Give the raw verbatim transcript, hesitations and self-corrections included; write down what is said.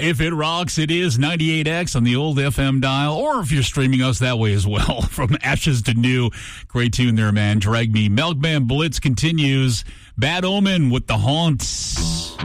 If it rocks, it is ninety-eight X on the old F M dial, or if you're streaming us that way as well. From ashes to new. Great tune there, man. Drag Me. Milkman Blitz continues. Bad Omen with the Haunts.